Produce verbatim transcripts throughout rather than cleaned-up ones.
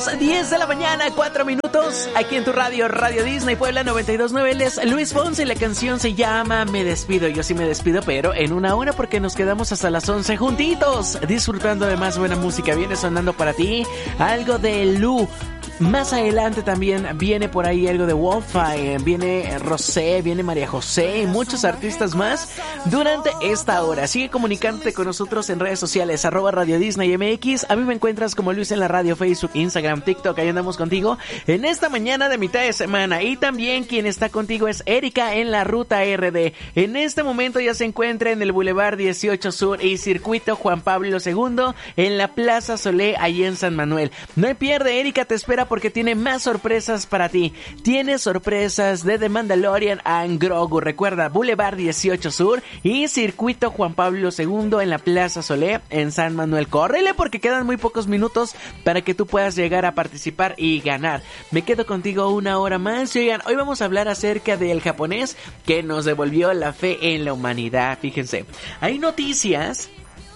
las diez de la mañana, cuatro minutos, aquí en tu radio, Radio Disney Puebla noventa y dos punto nueve. Él es Luis Fonsi y la canción se llama Me Despido. Yo sí me despido, pero en una hora porque nos quedamos hasta las once juntitos, disfrutando de más buena música. Viene sonando para ti algo de Lu. Más adelante también viene por ahí algo de Wolfie, viene Rosé, viene María José y muchos artistas más durante esta hora. Sigue comunicándote con nosotros en redes sociales, arroba Radio Disney M X. A mí me encuentras como Luis en la radio, Facebook, Instagram, TikTok. Ahí andamos contigo en esta mañana de mitad de semana. Y también quien está contigo es Erika en la Ruta R D. En este momento ya se encuentra en el Boulevard dieciocho Sur y Circuito Juan Pablo segundo en la Plaza Solé, allí en San Manuel. No hay pierde, Erika te espera porque tiene más sorpresas para ti. Tiene sorpresas de The Mandalorian and Grogu. Recuerda, Boulevard dieciocho Sur y Circuito Juan Pablo segundo en la Plaza Solé en San Manuel. Córrele porque quedan muy pocos minutos para que tú puedas llegar a participar y ganar. Me quedo contigo una hora más. Oigan, hoy vamos a hablar acerca del japonés que nos devolvió la fe en la humanidad. Fíjense, hay noticias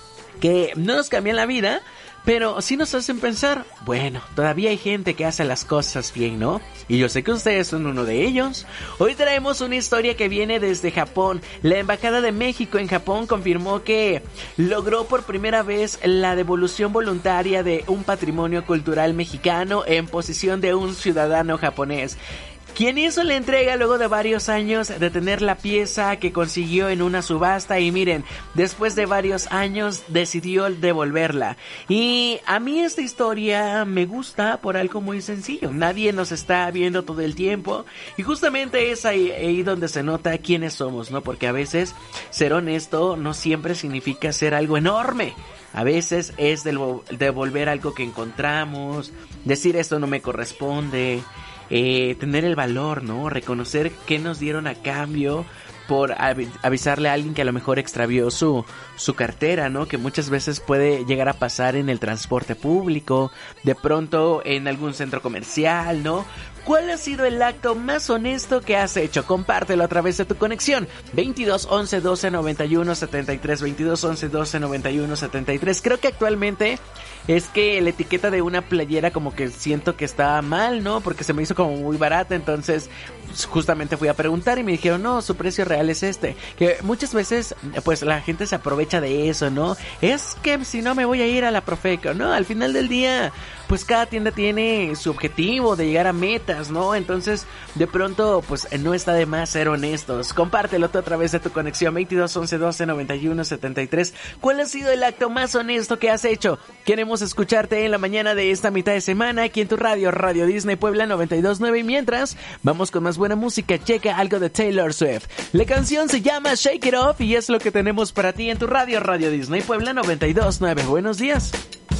que no nos cambian la vida, pero sí nos hacen pensar, bueno, todavía hay gente que hace las cosas bien, ¿no? Y yo sé que ustedes son uno de ellos. Hoy traemos una historia que viene desde Japón. La Embajada de México en Japón confirmó que logró por primera vez la devolución voluntaria de un patrimonio cultural mexicano en posesión de un ciudadano japonés, quien hizo la entrega luego de varios años de tener la pieza que consiguió en una subasta. Y miren, después de varios años decidió devolverla. Y a mí esta historia me gusta por algo muy sencillo. Nadie nos está viendo todo el tiempo y justamente es ahí, ahí donde se nota quiénes somos, ¿no? Porque a veces ser honesto no siempre significa ser algo enorme. A veces es devolver algo que encontramos, decir esto no me corresponde. Eh, tener el valor, ¿no? Reconocer qué nos dieron a cambio por av- avisarle a alguien que a lo mejor extravió su, su cartera, ¿no? Que muchas veces puede llegar a pasar en el transporte público, de pronto en algún centro comercial, ¿no? ¿Cuál ha sido el acto más honesto que has hecho? Compártelo a través de tu conexión. veintidós once doce noventa y uno setenta y tres, veintidós once doce noventa y uno setenta y tres. Creo que actualmente es que la etiqueta de una playera como que siento que está mal, ¿no? Porque se me hizo como muy barata, entonces justamente fui a preguntar y me dijeron, no, su precio real es este. Que muchas veces pues la gente se aprovecha de eso, ¿no? Es que si no me voy a ir a la Profeco, ¿no? Al final del día pues cada tienda tiene su objetivo de llegar a metas, ¿no? Entonces, de pronto, pues no está de más ser honestos. Compártelo tú a través de tu conexión veintidós once doce noventa y uno setenta y tres. ¿Cuál ha sido el acto más honesto que has hecho? Queremos escucharte en la mañana de esta mitad de semana aquí en tu radio, Radio Disney Puebla noventa y dos punto nueve. Y mientras, vamos con más buena música. Checa algo de Taylor Swift. La canción se llama Shake It Off y es lo que tenemos para ti en tu radio, Radio Disney Puebla noventa y dos punto nueve. Buenos días.